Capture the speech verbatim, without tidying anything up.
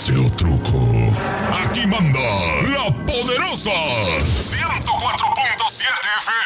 pose o truco. Aquí manda la poderosa ciento cuatro punto siete F